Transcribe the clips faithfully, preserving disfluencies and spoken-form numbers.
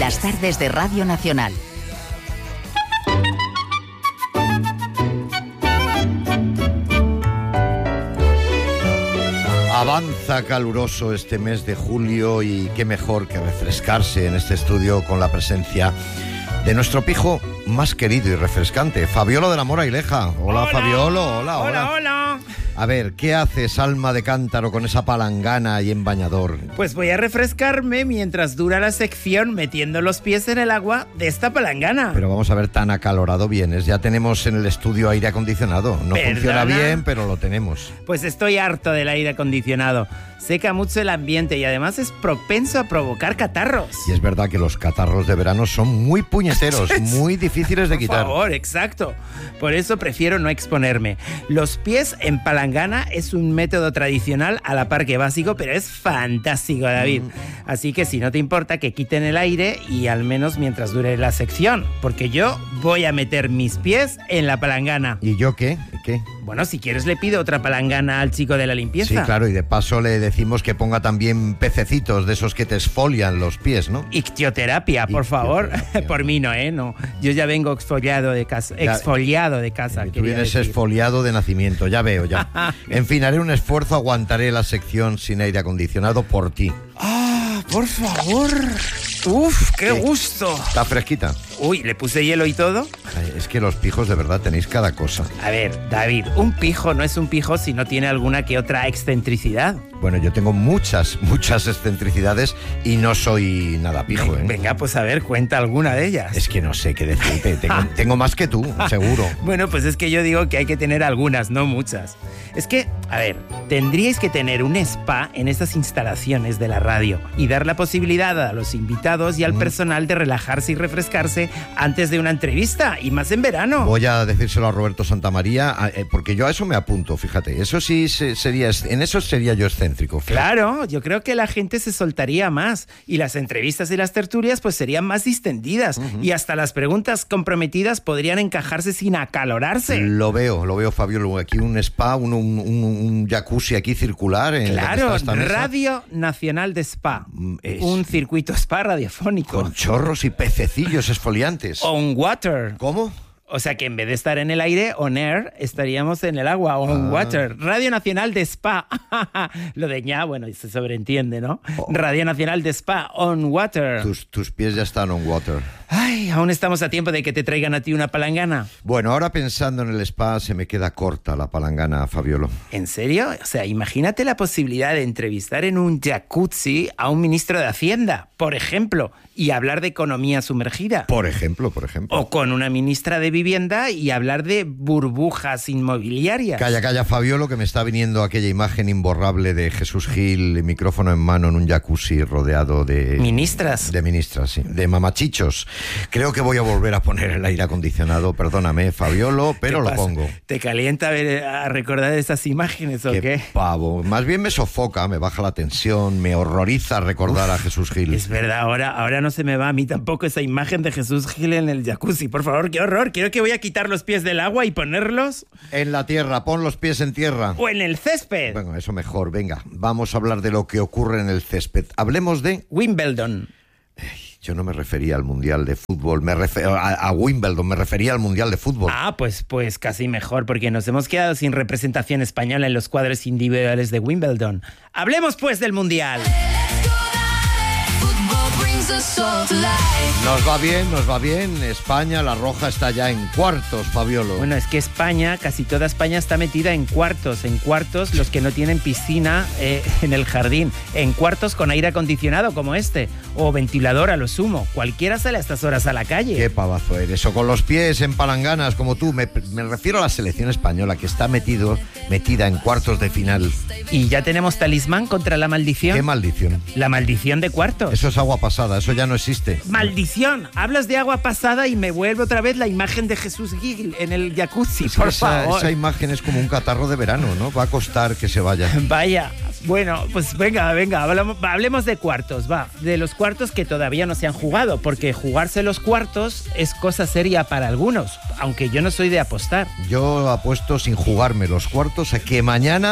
las tardes de Radio Nacional. Avanza caluroso este mes de julio y qué mejor que refrescarse en este estudio con la presencia de nuestro pijo más querido y refrescante, Fabiolo de la Mora y Leja. Hola, hola Fabiolo, hola, hola. Hola, hola. A ver, ¿qué haces, alma de cántaro, con esa palangana y en bañador? Pues voy a refrescarme mientras dura la sección metiendo los pies en el agua de esta palangana. Pero vamos a ver, tan acalorado vienes. Ya tenemos en el estudio aire acondicionado. No ¿Perdona? Funciona bien, pero lo tenemos. Pues estoy harto del aire acondicionado. Seca mucho el ambiente y además es propenso a provocar catarros. Y es verdad que los catarros de verano son muy puñeteros, muy difíciles de quitar. Por favor, exacto. Por eso prefiero no exponerme. Los pies en palangana es un método tradicional a la par que básico, pero es fantástico, David. Mm. Así que si no te importa, que quiten el aire y al menos mientras dure la sección, porque yo voy a meter mis pies en la palangana. ¿Y yo qué? ¿Qué? Bueno, si quieres le pido otra palangana al chico de la limpieza. Sí, claro, y de paso le decimos que ponga también pececitos de esos que te esfolian los pies, ¿no? Ictioterapia, por favor. Por mí no, ¿eh? No. Yo ya vengo exfoliado de casa. Ya, exfoliado de casa. Tú vienes decir. Exfoliado de nacimiento, ya veo, ya. En fin, haré un esfuerzo, aguantaré la sección sin aire acondicionado por ti. ¡Ah, por favor! ¡Uf, qué ¿Qué? gusto! ¿Está fresquita? Uy, ¿le puse hielo y todo? Ay, es que los pijos de verdad tenéis cada cosa. A ver, David, un pijo no es un pijo si no tiene alguna que otra excentricidad. Bueno, yo tengo muchas, muchas excentricidades y no soy nada pijo, ¿eh? Venga, pues a ver, cuenta alguna de ellas. Es que no sé qué decirte, tengo, tengo más que tú, seguro. Bueno, pues es que yo digo que hay que tener algunas, no muchas. Es que, a ver, tendríais que tener un spa en estas instalaciones de la radio y dar la posibilidad a los invitados y al mm. personal de relajarse y refrescarse antes de una entrevista, y más en verano. Voy a decírselo a Roberto Santamaría, porque yo a eso me apunto, fíjate. Eso sí sería, en eso sería yo excéntrico. Fíjate. Claro, yo creo que la gente se soltaría más y las entrevistas y las tertulias pues serían más distendidas uh-huh. y hasta las preguntas comprometidas podrían encajarse sin acalorarse. Lo veo, lo veo, Fabio. Aquí un spa, un, un, un, un jacuzzi aquí circular. En claro, Radio Nacional de Spa. Es... un circuito spa radiofónico. Con chorros y pececillos esfoliantes. On water. ¿Cómo? O sea que en vez de estar en el aire, on air, estaríamos en el agua, on ah. water. Radio Nacional de Spa. Lo de ña, bueno, se sobreentiende, ¿no? Oh. Radio Nacional de Spa, on water. Tus, tus pies ya están on water. Ay, aún estamos a tiempo de que te traigan a ti una palangana. Bueno, ahora pensando en el spa, se me queda corta la palangana, Fabiolo. ¿En serio? O sea, imagínate la posibilidad de entrevistar en un jacuzzi a un ministro de Hacienda, por ejemplo, y hablar de economía sumergida. Por ejemplo, por ejemplo. O con una ministra de Vivienda y hablar de burbujas inmobiliarias. Calla, calla, Fabiolo, que me está viniendo aquella imagen imborrable de Jesús Gil, micrófono en mano en un jacuzzi rodeado de... Ministras. De ministras, sí. De mamachichos. Creo que voy a volver a poner el aire acondicionado, perdóname, Fabiolo, pero lo pongo. ¿Te calienta a, ver, a recordar esas imágenes o qué? qué? Pavo. Más bien me sofoca, me baja la tensión, me horroriza recordar Uf, a Jesús Gil. Es verdad, ahora, ahora no se me va a mí tampoco esa imagen de Jesús Gil en el jacuzzi. Por favor, qué horror. Quiero que voy a quitar los pies del agua y ponerlos... en la tierra, pon los pies en tierra. O en el césped. Bueno, eso mejor, venga. Vamos a hablar de lo que ocurre en el césped. Hablemos de... Wimbledon. Yo no me refería al Mundial de Fútbol, me refer- a, a Wimbledon, me refería al Mundial de Fútbol. Ah, pues, pues casi mejor, porque nos hemos quedado sin representación española en los cuadros individuales de Wimbledon. Hablemos pues del Mundial. Nos va bien, nos va bien. España, la roja, está ya en cuartos, Fabiolo. Bueno, es que España, casi toda España está metida en cuartos. En cuartos los que no tienen piscina eh, en el jardín. En cuartos con aire acondicionado como este. O ventilador a lo sumo. Cualquiera sale a estas horas a la calle. Qué pavazo eres. O con los pies en palanganas como tú. Me, me refiero a la selección española que está metido, metida en cuartos de final. ¿Y ya tenemos talismán contra la maldición? ¿Qué maldición? La maldición de cuartos. Eso es agua pasada, eso ya no existe. ¡Maldición! Hablas de agua pasada y me vuelve otra vez la imagen de Jesús Gil en el jacuzzi, es por esa, favor. Esa imagen es como un catarro de verano, ¿no? Va a costar que se vaya. Vaya. Bueno, pues venga, venga, hablamos, hablemos de cuartos, va. De los cuartos que todavía no se han jugado, porque jugarse los cuartos es cosa seria para algunos, aunque yo no soy de apostar. Yo apuesto sin jugarme los cuartos a que mañana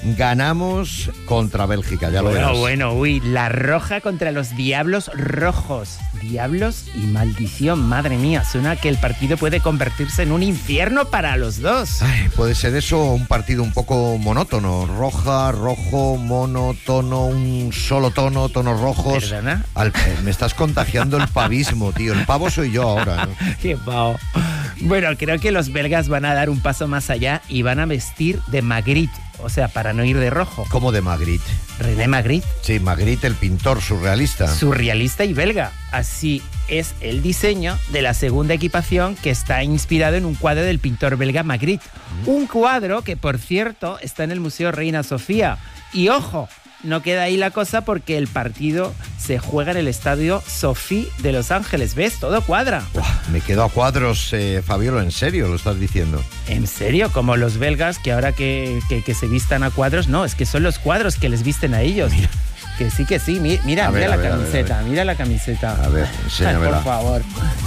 ganamos contra Bélgica, ya lo bueno, verás. Bueno, uy, la roja contra los Diablos Rojos. Diablos y maldición, madre mía, suena que el partido puede convertirse en un infierno para los dos. Ay, puede ser eso un partido un poco monótono, roja, rojo, mono, tono, un solo tono, tonos rojos. ¿Perdona? Al, me estás contagiando el pavismo, tío, el pavo soy yo ahora, ¿no? Qué pavo. Bueno, creo que los belgas van a dar un paso más allá y van a vestir de Magritte, o sea, para no ir de rojo. ¿Cómo de Magritte? René Magritte. Sí, Magritte, el pintor surrealista. Surrealista y belga. Así es el diseño de la segunda equipación, que está inspirado en un cuadro del pintor belga Magritte. Un cuadro que, por cierto, está en el Museo Reina Sofía. Y ojo, no queda ahí la cosa porque el partido se juega en el Estadio Sophie de Los Ángeles. ¿Ves? Todo cuadra. Uah, me quedo a cuadros, eh, Fabiolo, en serio, lo estás diciendo. ¿En serio? Como los belgas, que ahora que, que, que se vistan a cuadros, no, es que son los cuadros que les visten a ellos. Mira. Que sí, que sí, mira, mira, ver, mira la ver, camiseta, a ver, a ver. mira la camiseta. A ver, enséñamela. Por favor.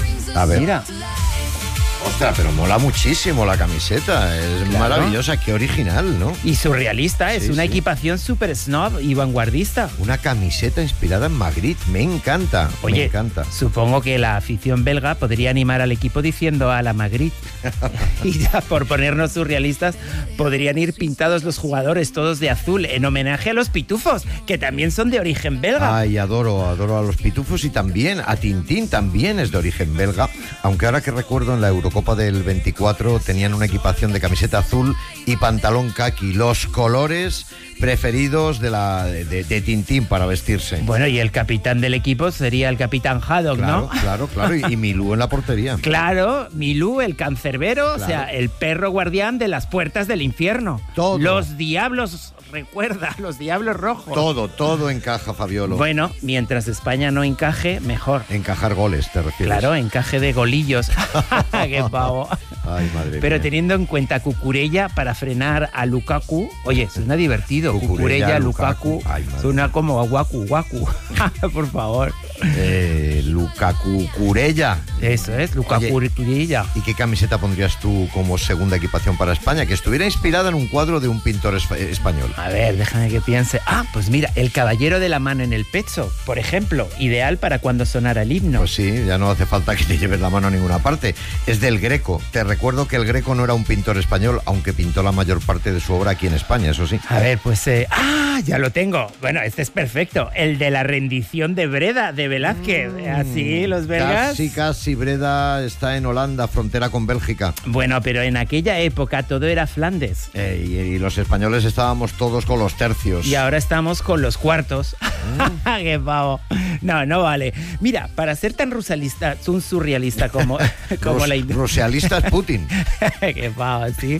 A ver. Mira. Ostras, pero mola muchísimo la camiseta, es Claro. maravillosa, qué original, ¿no? Y surrealista, es Sí, una sí. equipación súper snob y vanguardista. Una camiseta inspirada en Magritte, me encanta, Oye, me encanta. supongo que la afición belga podría animar al equipo diciendo a la Magritte. Y ya por ponernos surrealistas, podrían ir pintados los jugadores todos de azul en homenaje a los pitufos, que también son de origen belga. Ay, adoro, adoro a los pitufos y también a Tintín, también es de origen belga, aunque ahora que recuerdo en la Eurocopa del veinticuatro tenían una equipación de camiseta azul y pantalón caqui, los colores preferidos de, la, de, de Tintín para vestirse. Bueno, y el capitán del equipo sería el capitán Haddock, Claro, ¿no? claro, claro, y, y Milú en la portería. Claro, Milú, el cancerbero, Claro. o sea, el perro guardián de las puertas del infierno. Todo. Los diablos, recuerda, los diablos rojos. Todo, todo encaja, Fabiolo. Bueno, mientras España no encaje, mejor. Encajar goles, ¿te refieres? Claro, encaje de golillos. ¡Qué pavo! Ay, madre Pero mía. teniendo en cuenta Cucurella para frenar a Lukaku, oye, suena divertido. Cucurella, Cucurella, Lukaku. Lukaku, Ay, madre. suena como a Waku Waku. Por favor. Eh, Lukaku Curella. Eso es, Lukaku Oye, Curella. ¿Y qué camiseta pondrías tú como segunda equipación para España? Que estuviera inspirada en un cuadro de un pintor es- español. A ver, déjame que piense. Ah, pues mira, el caballero de la mano en el pecho, por ejemplo, ideal para cuando sonara el himno. Pues sí, ya no hace falta que te lleves la mano a ninguna parte. Es del Greco. Te recuerdo que el Greco no era un pintor español, aunque pintó la mayor parte de su obra aquí en España, eso sí. A ver, pues... eh, ¡ah! Ya lo tengo. Bueno, este es perfecto. El de la rendición de Breda, de Velázquez. Así, los belgas... Casi, casi, Breda está en Holanda, frontera con Bélgica. Bueno, pero en aquella época todo era Flandes. Eh, y, y los españoles estábamos todos con los tercios. Y ahora estamos con los cuartos. ¡Qué pavo! No, no vale. Mira, para ser tan rusalista, un surrealista como, como Rus- la... ind- Rusialista es Putin. ¡Qué pavo, sí!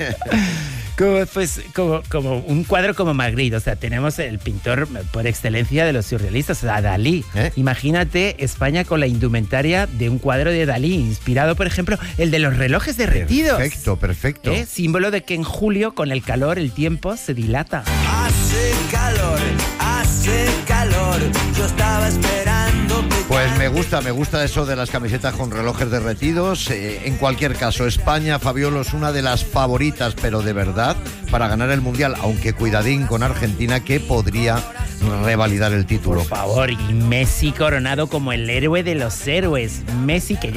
Como, pues, como, como un cuadro como Magritte, o sea, tenemos el pintor por excelencia de los surrealistas, o sea, Dalí. ¿Eh? Imagínate España con la indumentaria de un cuadro de Dalí, inspirado, por ejemplo, el de los relojes derretidos. Perfecto, perfecto. ¿Eh? Símbolo de que en julio, con el calor, el tiempo se dilata. Hace calor, hace calor. Yo estaba esperando que Pues me gusta, me gusta eso de las camisetas con relojes derretidos. Eh, en cualquier caso, España, Fabiolo, es una de las favoritas, pero de verdad, para ganar el Mundial, aunque cuidadín con Argentina, que podría revalidar el título. Por favor, y Messi coronado como el héroe de los héroes. Messi que ya